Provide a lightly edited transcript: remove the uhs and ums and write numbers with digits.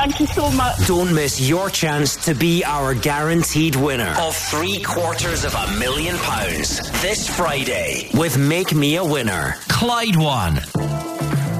Thank you so much. Don't miss your chance to be our guaranteed winner of £750,000 this Friday with Make Me a Winner. Clyde One.